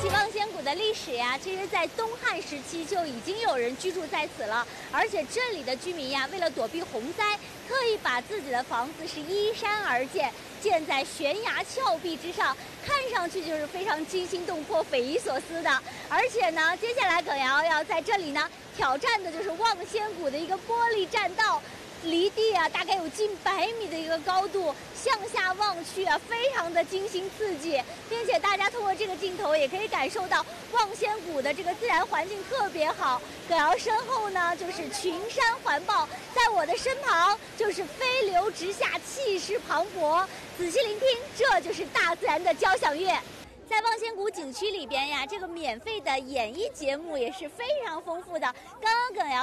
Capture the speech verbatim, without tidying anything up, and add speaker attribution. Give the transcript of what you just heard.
Speaker 1: 望仙谷的历史呀，其实在东汉时期就已经有人居住在此了，而且这里的居民呀，为了躲避洪灾，特意把自己的房子是依山而建，建在悬崖峭壁之上，看上去就是非常惊心动魄、匪夷所思的。而且呢，接下来耿瑶要在这里呢挑战的就是望仙谷的一个玻璃栈道。离地啊，大概有近百米的一个高度，向下望去啊，非常的惊心刺激，并且大家通过这个镜头也可以感受到望仙谷的这个自然环境特别好。耿瑶身后呢就是群山环抱，在我的身旁就是飞流直下，气势磅礴。仔细聆听，这就是大自然的交响乐。在望仙谷景区里边呀，这个免费的演艺节目也是非常丰富的。刚刚耿瑶